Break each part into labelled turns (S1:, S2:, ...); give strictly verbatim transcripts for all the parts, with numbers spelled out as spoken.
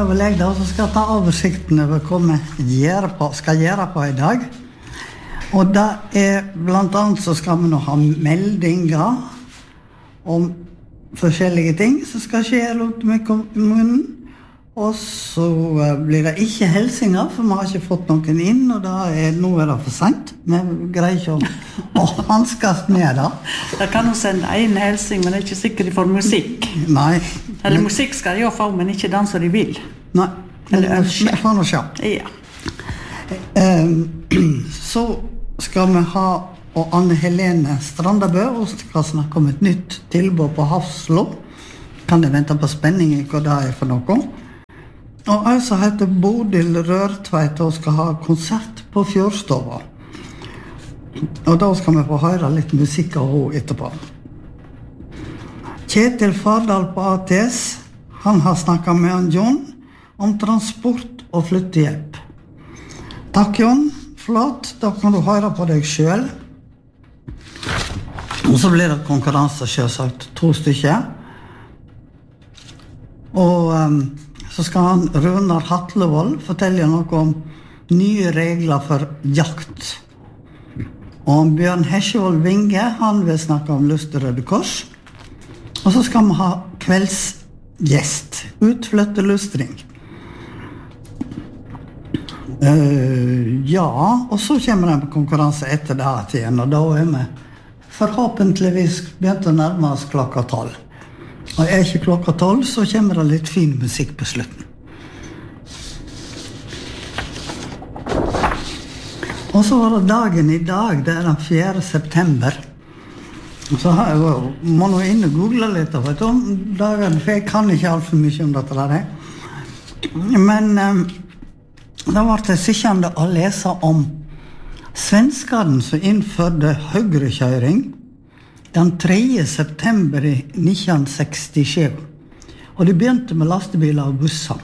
S1: vel jeg da, så skal jeg ta oversikten over hva vi gjør på, skal gjøre på i dag. Og det er, blant annet så skal vi nå ha meldinger om forskjellige ting som skal skje rundt med kommunen. Og så blir det ikke helsinger, for vi har ikke fått noen inn, og da er, nå er det for sent. Vi greier ikke å, å hanskast med det.
S2: Da kan du sende en helsing, men det er ikke sikkert de får musikk.
S1: Nei.
S2: Eller men, musikk skal de jo få, men ikke den som de vil.
S1: Nei, eller ønsker. Vi får nå se.
S2: Ja.
S1: Um, så skal vi ha og Anne Helene Strandabø, og skal snakke om et nytt tilbud på Hafslo. Kan jeg vente på spenning i hva det er for noe? Og jeg som heter Bodil Rørtveit, og skal ha konsert på Fjordstova. Og da skal vi få høre litt musikk av henne etterpå. Kjetil Fardal på A T S, han har snakket med han John om transport og flyttehjelp. Takk John, flott, da kan du høre på deg selv. Og så blir det konkurranse selvsagt, to stykker. Og um, så skal han Runar Hatlevold fortelle noe om nye regler for jakt. Og Bjørn Hesjevold Vinge, han vil snakke om Lyst Røde Kors. Og så skal vi ha kveldsgjest, utflytte lustring. Uh, ja, og så kommer det en konkurranse etter det igjen, og da er vi forhåpentligvis begynt å nærme oss klokka tolv. Og er ikke klokka tolv, så kommer det litt fin musikk på slutten. Og så var det dagen i dag, det er den fjerde september. Og så har jeg, må nå inn og google litt vet du, om dagen, for jeg kan ikke alt for mye om dette der. Men um, da var det sikkert å lese om svenskene som innførte høyrekjøring den tredje september i nitten sekstisju. Og de begynte med lastebiler og busser.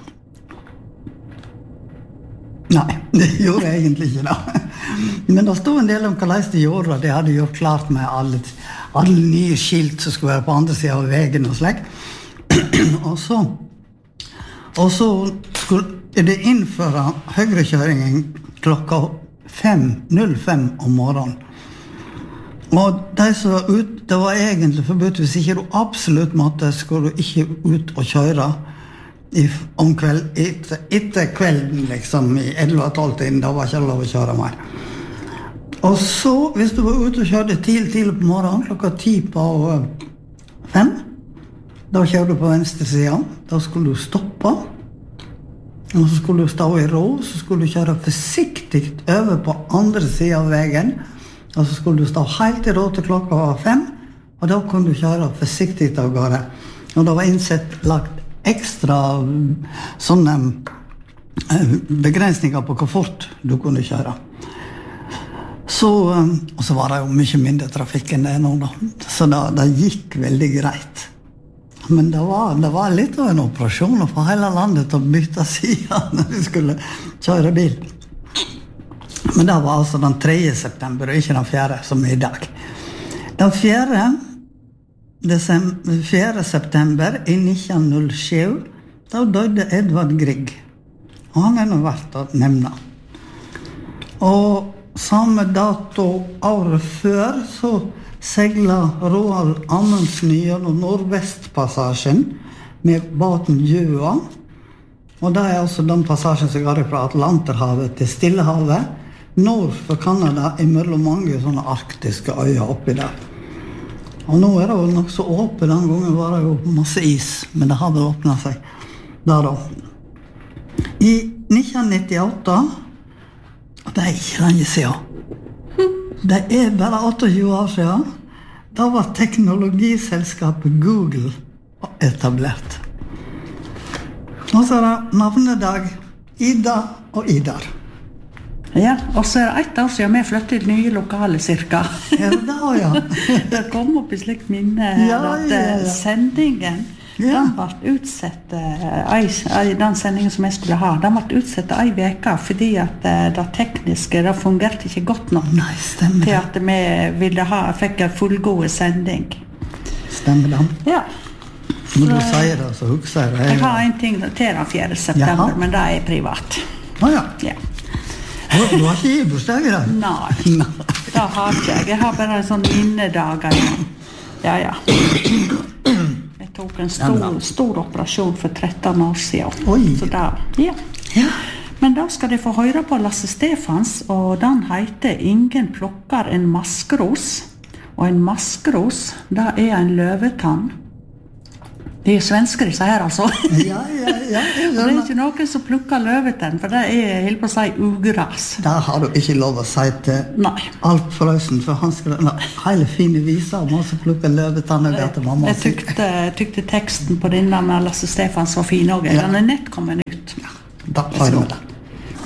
S1: Nei, det gjorde jeg egentlig ikke da. Men det stod en del om hva de gjorde, og de hadde gjort klart med alle, alle nye skilt som skulle være på andre siden av veien og slik. og så, og så skulle de innføre høyrekjøringen klokka fem null fem om morgenen. Og de som var ut, det var egentlig forbudt, hvis ikke du absolutt måtte, skulle du ikke ut og kjøre i, om kveld, etter, etter kvelden, liksom, i elleve tolv tiden, da var ikke lov å kjøre mer. Og så, hvis du var ute og kjørte tidlig, tidlig på morgenen, klokka ti på fem, da kjørte du på venstre siden, da skulle du stoppe, og så skulle du stå i ro, så skulle du kjøre forsiktig over på andre siden av veien, og så skulle du stå helt i ro til klokka var fem, og da kunne du kjøre forsiktig av gårde. Og det var innsett lagt ekstra sånne begrensninger på hvor fort du kunne kjøre. Så, og så var det jo mye mindre trafikk enn det nå da. Så det, det gikk veldig greit. Men det var, det var litt av en operasjon å få hele landet til å bytte siden når vi skulle kjøre bil. Men det var altså den tredje september, og ikke den fjerde, som er i dag. Den fjerde, fjerde september i nitten null sju, da døde Edvard Grieg. Og han er nå verdt å nevne. Og samme dato året før, så seglet Roald Amundsen gjennom Nordvestpassasjen med båten Gjøa. Og det er altså den passasjen som går fra Atlanterhavet til Stillehavet, nord for Kanada, imellom mange sånne arktiske øyer oppi der. Og nå er det jo nok så åpent, den gangen var det jo masse is, men det har vel åpnet seg der da. I nitten nittiåtte, det er ikke lenge siden, det er bare tjueåtte år siden, da var teknologiselskapet Google etablert. Og så er det navnedag Ida og Idar.
S2: Ja, og så er det ett år siden vi flyttet til nye lokale cirka.
S1: Ja, det har jeg.
S2: Det kom opp i slikt minne her,
S1: ja,
S2: at
S1: ja, ja.
S2: sendingen,
S1: ja.
S2: den ble utsett, uh, den sendingen som jeg skulle ha, den ble utsett en veka, fordi at uh, det tekniske, det fungerte ikke godt nok.
S1: Nei, stemmer det.
S2: Til at vi ville ha, fikk en fullgode sending.
S1: Stemmer det.
S2: Ja.
S1: Når du sier det, så husker jeg det.
S2: Jeg har en ting til den fjerde september,
S1: Jaha.
S2: men det er privat.
S1: Åja,
S2: Ja.
S1: du, du har ikke bursdag i dag?
S2: Nei,
S1: Nei.
S2: det har ikke jeg. Jeg har bare en sånn minnedager. Ja, ja. Jeg tok en stor, stor operasjon for tretten år siden.
S1: Oi.
S2: Så da, ja.
S1: Ja.
S2: Men da skal de få høre på Lasse Stefans, og den heter Ingen plukker en maskeros. Og en maskeros, det er en løvetann. De er svensker disse her, altså.
S1: Ja, ja, ja.
S2: Og det er ikke noen som plukker løvetann, for det er, jeg helt på å si, ugras.
S1: Der har du ikke lov å si til
S2: Nei.
S1: Alf Frøysen, for han skulle ha hele fine viser om han som plukker løvetanner der til mamma.
S2: Jeg tykte, tykte teksten på denne med Lasse Stefans var fin også.
S1: Ja.
S2: Den er nett kommet ut.
S1: Da har du det.